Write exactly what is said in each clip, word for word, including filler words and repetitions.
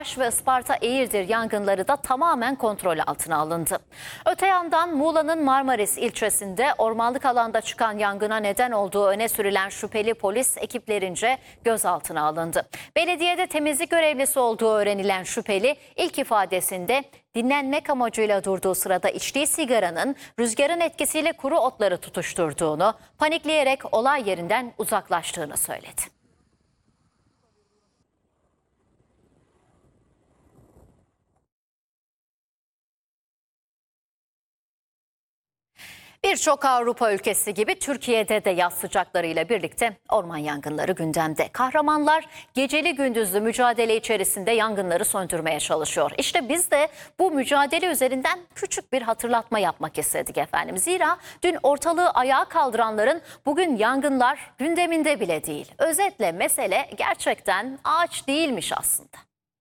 ve Isparta Eğirdir yangınları da tamamen kontrol altına alındı. Öte yandan Muğla'nın Marmaris ilçesinde ormanlık alanda çıkan yangına neden olduğu öne sürülen şüpheli polis ekiplerince gözaltına alındı. Belediyede temizlik görevlisi olduğu öğrenilen şüpheli ilk ifadesinde dinlenmek amacıyla durduğu sırada içtiği sigaranın rüzgarın etkisiyle kuru otları tutuşturduğunu, panikleyerek olay yerinden uzaklaştığını söyledi. Birçok Avrupa ülkesi gibi Türkiye'de de yaz sıcaklarıyla birlikte orman yangınları gündemde. Kahramanlar geceli gündüzlü mücadele içerisinde yangınları söndürmeye çalışıyor. İşte biz de bu mücadele üzerinden küçük bir hatırlatma yapmak istedik efendim. Zira dün ortalığı ayağa kaldıranların bugün yangınlar gündeminde bile değil. Özetle mesele gerçekten ağaç değilmiş aslında.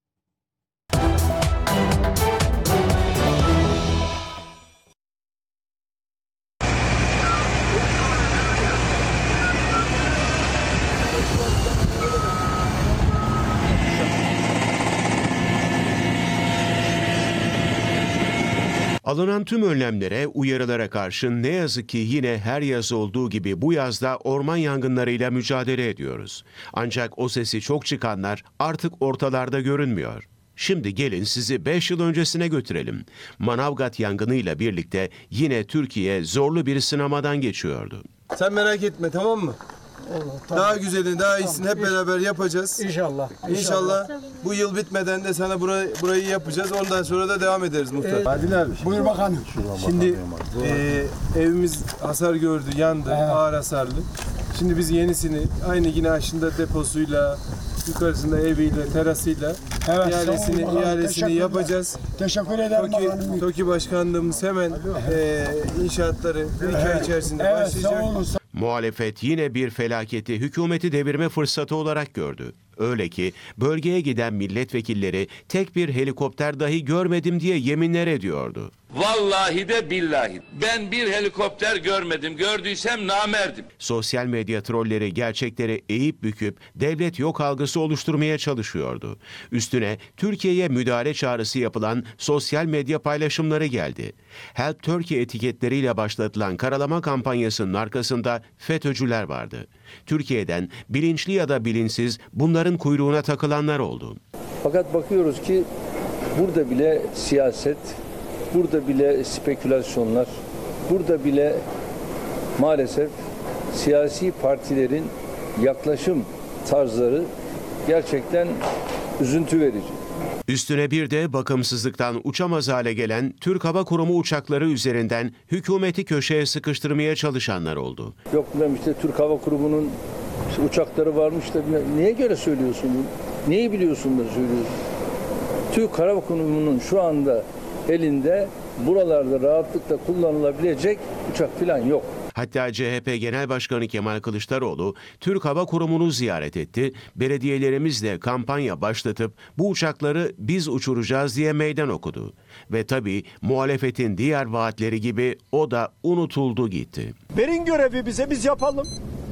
Alınan tüm önlemlere, uyarılara karşın ne yazık ki yine her yaz olduğu gibi bu yazda orman yangınlarıyla mücadele ediyoruz. Ancak o sesi çok çıkanlar artık ortalarda görünmüyor. Şimdi gelin sizi beş yıl öncesine götürelim. Manavgat yangınıyla birlikte yine Türkiye zorlu bir sınamadan geçiyordu. Sen merak etme, tamam mı? Olur, tamam. Daha güzelini, daha iyisini hep beraber yapacağız. İnşallah. İnşallah bu yıl bitmeden de sana burayı, burayı yapacağız. Ondan sonra da devam ederiz muhtar. Adil abi. Buyur bakalım. Şimdi e, evimiz hasar gördü, yandı, Evet. ağır hasarlı. Şimdi biz yenisini aynı yine aşında deposuyla, yukarısında eviyle, terasıyla Evet, ihalesini, sağ olun, ihalesini teşekkürler. yapacağız. Teşekkür ederim TOKİ, bakalım. TOKİ başkanlığımız hemen e, inşaatları bir iki ay içerisinde Evet, başlayacak. sağ olun. Muhalefet yine bir felaketi hükümeti devirme fırsatı olarak gördü. Öyle ki bölgeye giden milletvekilleri tek bir helikopter dahi görmedim diye yeminler ediyordu. Vallahi de billahi ben bir helikopter görmedim. Gördüysem namerdim. Sosyal medya trolleri gerçekleri eğip büküp devlet yok algısı oluşturmaya çalışıyordu. Üstüne Türkiye'ye müdahale çağrısı yapılan sosyal medya paylaşımları geldi. Help Turkey etiketleriyle başlatılan karalama kampanyasının arkasında FETÖ'cüler vardı. Türkiye'den bilinçli ya da bilinçsiz bunların kuyruğuna takılanlar oldu. Fakat bakıyoruz ki burada bile siyaset, burada bile spekülasyonlar, burada bile maalesef siyasi partilerin yaklaşım tarzları gerçekten üzüntü verici. Üstüne bir de bakımsızlıktan uçamaz hale gelen Türk Hava Kurumu uçakları üzerinden hükümeti köşeye sıkıştırmaya çalışanlar oldu. Yok bilmem işte Türk Hava Kurumu'nun işte uçakları varmış da neye göre söylüyorsun bunu? Neyi biliyorsun da söylüyorsun? Türk Hava Kurumu'nun şu anda elinde buralarda rahatlıkla kullanılabilecek uçak falan yok. Hatta C H P Genel Başkanı Kemal Kılıçdaroğlu Türk Hava Kurumu'nu ziyaret etti. Belediyelerimizle kampanya başlatıp bu uçakları biz uçuracağız diye meydan okudu. Ve tabii muhalefetin diğer vaatleri gibi o da unutuldu gitti. Verin görevi bize, biz yapalım.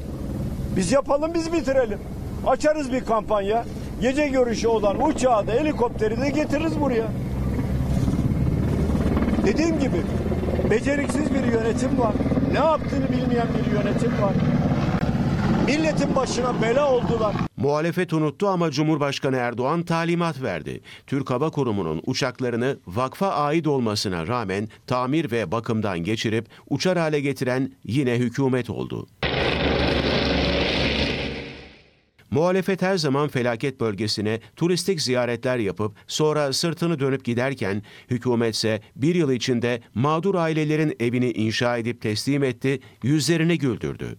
Biz yapalım, biz bitirelim. Açarız bir kampanya. Gece görüşü olan uçağı da helikopteri de getiririz buraya. Dediğim gibi beceriksiz bir yönetim var. Ne yaptığını bilmeyen bir yönetim var. Milletin başına bela oldular. Muhalefet unuttu ama Cumhurbaşkanı Erdoğan talimat verdi. Türk Hava Kurumu'nun uçaklarını vakfa ait olmasına rağmen tamir ve bakımdan geçirip uçar hale getiren yine hükümet oldu. Muhalefet her zaman felaket bölgesine turistik ziyaretler yapıp sonra sırtını dönüp giderken hükümetse bir yıl içinde mağdur ailelerin evini inşa edip teslim etti, yüzlerini güldürdü.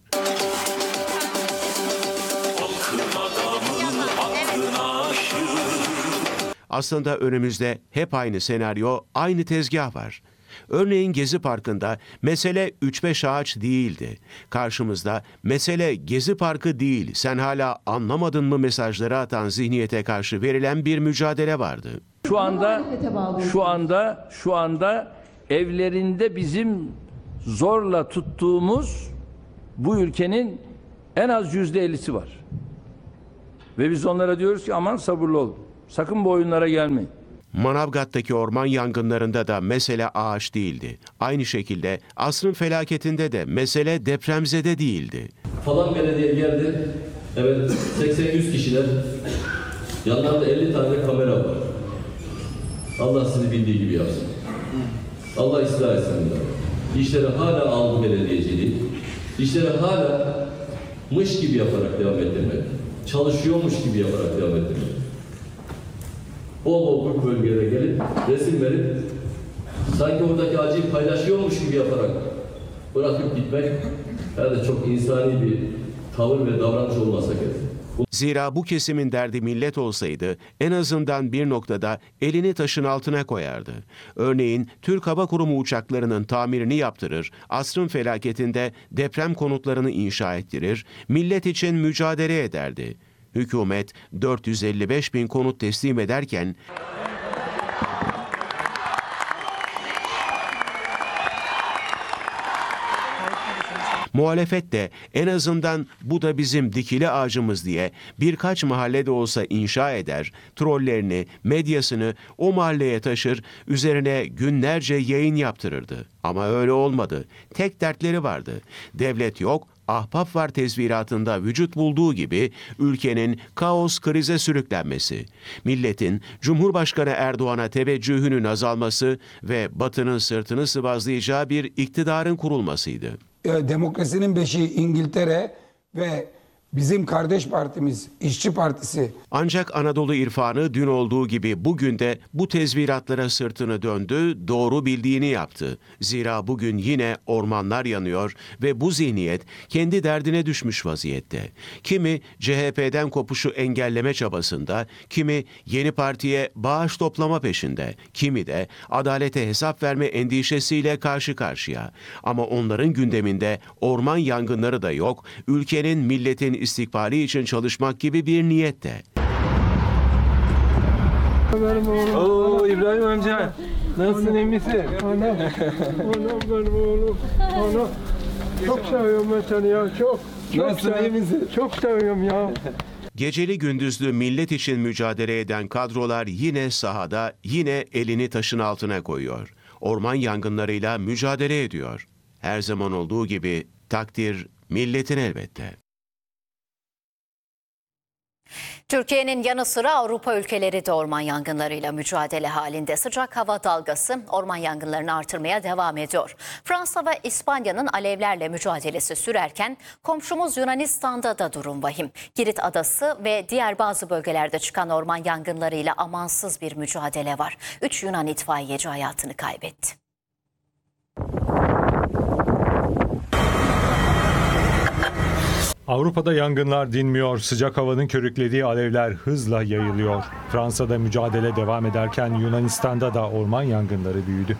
Aslında önümüzde hep aynı senaryo, aynı tezgah var. Örneğin Gezi Parkı'nda mesele üç beş ağaç değildi. Karşımızda mesele Gezi Parkı değil, sen hala anlamadın mı mesajları atan zihniyete karşı verilen bir mücadele vardı. Şu anda şu anda şu anda evlerinde bizim zorla tuttuğumuz bu ülkenin en az yüzde ellisi var. Ve biz onlara diyoruz ki aman sabırlı olun. Sakın bu oyunlara gelmeyin. Manavgat'taki orman yangınlarında da mesele ağaç değildi. Aynı şekilde asrın felaketinde de mesele depremzede değildi. Falan belediye geldi. Evet, seksen yüz kişiler. Yanlarında elli tane kamera var. Allah sizi bildiği gibi yapsın. Allah ıslah etsin bunları. İşleri hala aldı belediyeciliği. İşleri hala mış gibi yaparak devam ettirmek. Çalışıyormuş gibi yaparak devam ettirmek. Bol bol bu bölgelere gelip resim verip sanki oradaki acıyı paylaşıyormuş gibi yaparak bırakıp gitmek herhalde çok insani bir tavır ve davranış olmasa gerek. Zira bu kesimin derdi millet olsaydı en azından bir noktada elini taşın altına koyardı. Örneğin Türk Hava Kurumu uçaklarının tamirini yaptırır, asrın felaketinde deprem konutlarını inşa ettirir, millet için mücadele ederdi. Hükümet dört yüz elli beş bin konut teslim ederken muhalefet de en azından bu da bizim dikili ağacımız diye birkaç mahallede olsa inşa eder, trollerini, medyasını o mahalleye taşır, üzerine günlerce yayın yaptırırdı. Ama öyle olmadı. Tek dertleri vardı. Devlet yok, ahbap var tezviratında vücut bulduğu gibi ülkenin kaos krize sürüklenmesi, milletin Cumhurbaşkanı Erdoğan'a teveccühünün azalması ve Batı'nın sırtını sıvazlayacağı bir iktidarın kurulmasıydı. Demokrasinin beşiği İngiltere ve bizim kardeş partimiz İşçi Partisi. Ancak Anadolu irfanı dün olduğu gibi bugün de bu tezviratlara sırtını döndü, doğru bildiğini yaptı. Zira bugün yine ormanlar yanıyor ve bu zihniyet kendi derdine düşmüş vaziyette. Kimi C H P'den kopuşu engelleme çabasında, kimi yeni partiye bağış toplama peşinde, kimi de adalete hesap verme endişesiyle karşı karşıya. Ama onların gündeminde orman yangınları da yok, ülkenin, milletin istikbali için çalışmak gibi bir niyette. Oo İbrahim amca. Nasılsın, iyi misin? Anam. Anam benim oğlum. Anam. Çok seviyorum ben seni ya. Çok. Çok Nasılsın, iyi misin? Çok seviyorum ya. Geceli gündüzlü millet için mücadele eden kadrolar yine sahada, yine elini taşın altına koyuyor. Orman yangınlarıyla mücadele ediyor. Her zaman olduğu gibi takdir milletin elbette. Türkiye'nin yanı sıra Avrupa ülkeleri de orman yangınlarıyla mücadele halinde. Sıcak hava dalgası orman yangınlarını artırmaya devam ediyor. Fransa ve İspanya'nın alevlerle mücadelesi sürerken komşumuz Yunanistan'da da durum vahim. Girit Adası ve diğer bazı bölgelerde çıkan orman yangınlarıyla amansız bir mücadele var. Üç Yunan itfaiyeci hayatını kaybetti. Avrupa'da yangınlar dinmiyor, sıcak havanın körüklediği alevler hızla yayılıyor. Fransa'da mücadele devam ederken Yunanistan'da da orman yangınları büyüdü.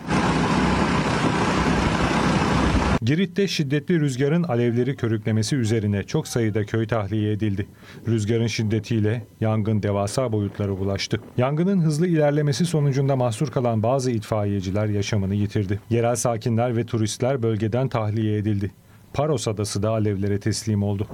Girit'te şiddetli rüzgarın alevleri körüklemesi üzerine çok sayıda köy tahliye edildi. Rüzgarın şiddetiyle yangın devasa boyutlara ulaştı. Yangının hızlı ilerlemesi sonucunda mahsur kalan bazı itfaiyeciler yaşamını yitirdi. Yerel sakinler ve turistler bölgeden tahliye edildi. Paros adası da alevlere teslim oldu.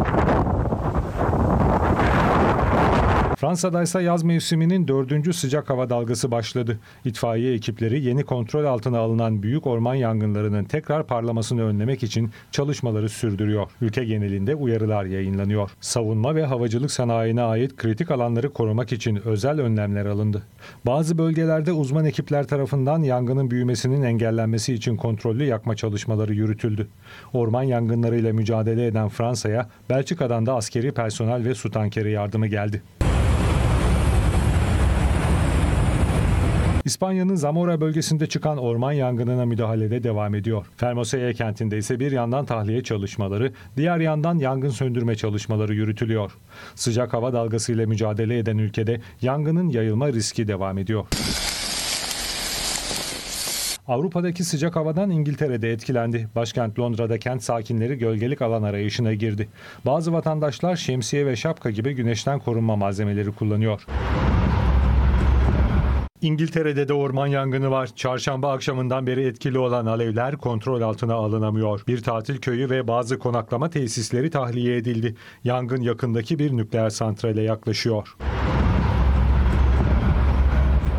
Fransa'da ise yaz mevsiminin dördüncü sıcak hava dalgası başladı. İtfaiye ekipleri yeni kontrol altına alınan büyük orman yangınlarının tekrar parlamasını önlemek için çalışmaları sürdürüyor. Ülke genelinde uyarılar yayınlanıyor. Savunma ve havacılık sanayine ait kritik alanları korumak için özel önlemler alındı. Bazı bölgelerde uzman ekipler tarafından yangının büyümesinin engellenmesi için kontrollü yakma çalışmaları yürütüldü. Orman yangınlarıyla mücadele eden Fransa'ya Belçika'dan da askeri personel ve su tankeri yardımı geldi. İspanya'nın Zamora bölgesinde çıkan orman yangınına müdahalede devam ediyor. Fermosella kentinde ise bir yandan tahliye çalışmaları, diğer yandan yangın söndürme çalışmaları yürütülüyor. Sıcak hava dalgasıyla mücadele eden ülkede yangının yayılma riski devam ediyor. Avrupa'daki sıcak havadan İngiltere'de etkilendi. Başkent Londra'da kent sakinleri gölgelik alan arayışına girdi. Bazı vatandaşlar şemsiye ve şapka gibi güneşten korunma malzemeleri kullanıyor. İngiltere'de de orman yangını var. Çarşamba akşamından beri etkili olan alevler kontrol altına alınamıyor. Bir tatil köyü ve bazı konaklama tesisleri tahliye edildi. Yangın yakındaki bir nükleer santrale yaklaşıyor.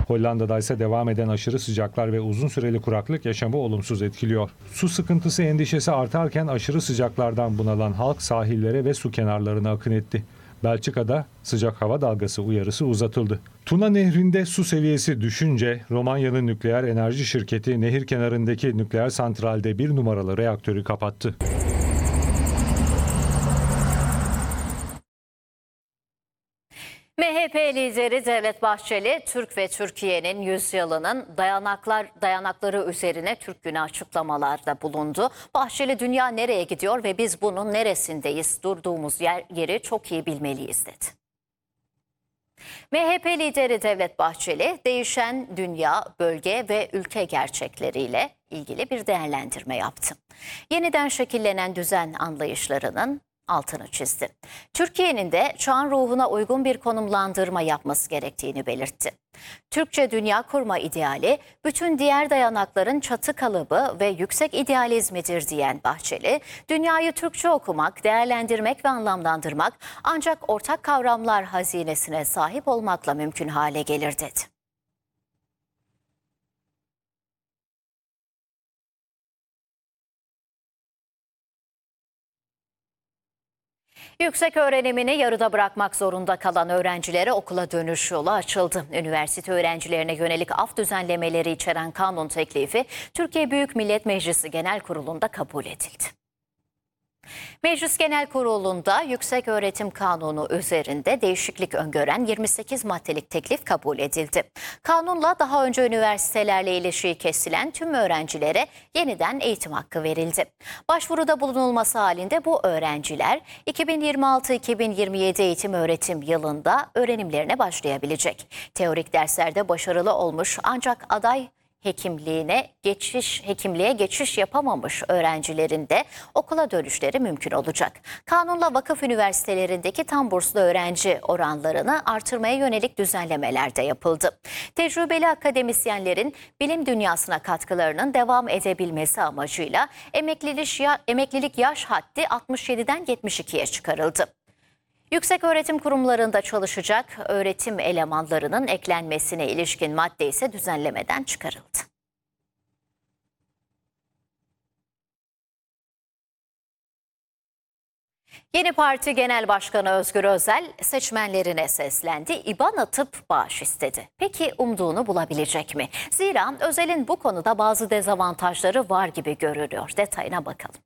Hollanda'da ise devam eden aşırı sıcaklar ve uzun süreli kuraklık yaşamı olumsuz etkiliyor. Su sıkıntısı endişesi artarken aşırı sıcaklardan bunalan halk sahillere ve su kenarlarına akın etti. Belçika'da sıcak hava dalgası uyarısı uzatıldı. Tuna Nehri'nde su seviyesi düşünce Romanya'nın nükleer enerji şirketi nehir kenarındaki nükleer santralde bir numaralı reaktörü kapattı. M H P lideri Devlet Bahçeli, Türk ve Türkiye'nin yüzyılının dayanaklar dayanakları üzerine Türk Günü açıklamalarda bulundu. Bahçeli, dünya nereye gidiyor ve biz bunun neresindeyiz, durduğumuz yer, yeri çok iyi bilmeliyiz dedi. M H P lideri Devlet Bahçeli, değişen dünya, bölge ve ülke gerçekleriyle ilgili bir değerlendirme yaptı. Yeniden şekillenen düzen anlayışlarının altını çizdi. Türkiye'nin de çağın ruhuna uygun bir konumlandırma yapması gerektiğini belirtti. Türkçe dünya kurma ideali, bütün diğer dayanakların çatı kalıbı ve yüksek idealizmidir diyen Bahçeli, dünyayı Türkçe okumak, değerlendirmek ve anlamlandırmak ancak ortak kavramlar hazinesine sahip olmakla mümkün hale gelir dedi. Yüksek öğrenimini yarıda bırakmak zorunda kalan öğrencilere okula dönüş yolu açıldı. Üniversite öğrencilerine yönelik af düzenlemeleri içeren kanun teklifi Türkiye Büyük Millet Meclisi Genel Kurulu'nda kabul edildi. Meclis Genel Kurulu'nda Yükseköğretim Kanunu üzerinde değişiklik öngören yirmi sekiz maddelik teklif kabul edildi. Kanunla daha önce üniversitelerle ilişiği kesilen tüm öğrencilere yeniden eğitim hakkı verildi. Başvuruda bulunulması halinde bu öğrenciler iki bin yirmi altı iki bin yirmi yedi eğitim öğretim yılında öğrenimlerine başlayabilecek. Teorik derslerde başarılı olmuş ancak aday hekimliğine geçiş hekimliğe geçiş yapamamış öğrencilerin de okula dönüşleri mümkün olacak. Kanunla vakıf üniversitelerindeki tam burslu öğrenci oranlarını artırmaya yönelik düzenlemeler de yapıldı. Tecrübeli akademisyenlerin bilim dünyasına katkılarının devam edebilmesi amacıyla emeklilik, ya, emeklilik yaş haddi altmış yediden yetmiş ikiye çıkarıldı. Yükseköğretim kurumlarında çalışacak öğretim elemanlarının eklenmesine ilişkin madde ise düzenlemeden çıkarıldı. Yeni Parti Genel Başkanı Özgür Özel seçmenlerine seslendi, İBAN atıp bağış istedi. Peki umduğunu bulabilecek mi? Zira Özel'in bu konuda bazı dezavantajları var gibi görünüyor. Detayına bakalım.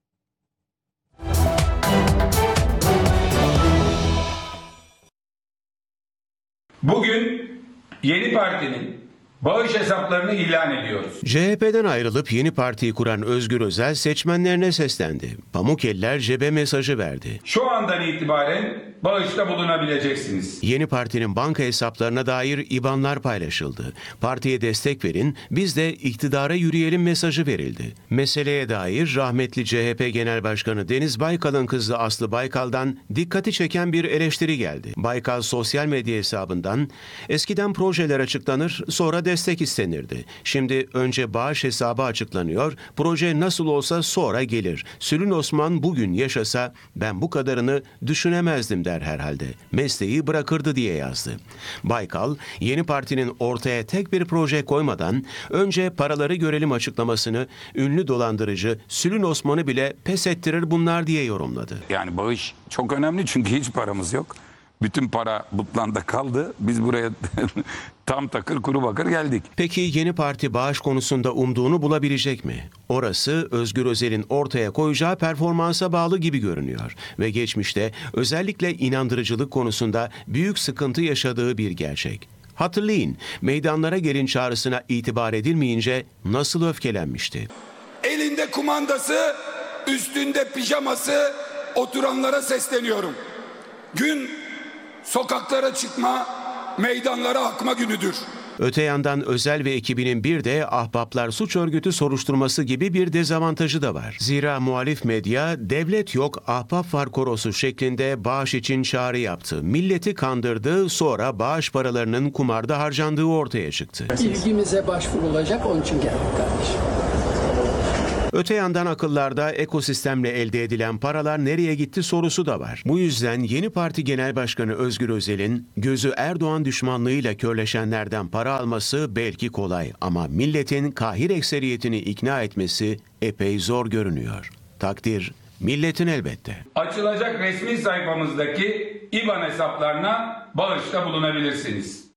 Bugün Yeni Parti'nin bağış hesaplarını ilan ediyoruz. C H P'den ayrılıp Yeni Parti'yi kuran Özgür Özel seçmenlerine seslendi. Pamuk eller cebe mesajı verdi. Şu andan itibaren bağışta bulunabileceksiniz. Yeni Parti'nin banka hesaplarına dair İBAN'lar paylaşıldı. Partiye destek verin, biz de iktidara yürüyelim mesajı verildi. Meseleye dair rahmetli C H P Genel Başkanı Deniz Baykal'ın kızı Aslı Baykal'dan dikkati çeken bir eleştiri geldi. Baykal sosyal medya hesabından eskiden projeler açıklanır, sonra destek istenirdi. Şimdi önce bağış hesabı açıklanıyor, proje nasıl olsa sonra gelir. Sülün Osman bugün yaşasa ben bu kadarını düşünemezdim der herhalde. Mesleği bırakırdı diye yazdı. Baykal, Yeni Parti'nin ortaya tek bir proje koymadan önce paraları görelim açıklamasını ünlü dolandırıcı Sülün Osman'ı bile pes ettirir bunlar diye yorumladı. Yani bağış çok önemli çünkü hiç paramız yok. Bütün para Butlan'da kaldı. Biz buraya tam takır kuru bakır geldik. Peki Yeni Parti bağış konusunda umduğunu bulabilecek mi? Orası Özgür Özel'in ortaya koyacağı performansa bağlı gibi görünüyor. Ve geçmişte özellikle inandırıcılık konusunda büyük sıkıntı yaşadığı bir gerçek. Hatırlayın, meydanlara gelin çağrısına itibar edilmeyince nasıl öfkelenmişti? Elinde kumandası, üstünde pijaması oturanlara sesleniyorum. Gün sokaklara çıkma, meydanlara akma günüdür. Öte yandan Özel ve ekibinin bir de Ahbaplar Suç Örgütü soruşturması gibi bir dezavantajı da var. Zira muhalif medya devlet yok ahbap var korosu şeklinde bağış için çağrı yaptı. Milleti kandırdı, sonra bağış paralarının kumarda harcandığı ortaya çıktı. İlgimize başvurulacak, onun için geldik kardeşim. Öte yandan akıllarda ekosistemle elde edilen paralar nereye gitti sorusu da var. Bu yüzden yeni parti genel başkanı Özgür Özel'in gözü Erdoğan düşmanlığıyla körleşenlerden para alması belki kolay ama milletin kahir ekseriyetini ikna etmesi epey zor görünüyor. Takdir milletin elbette. Açılacak resmi sayfamızdaki İBAN hesaplarına bağışta bulunabilirsiniz.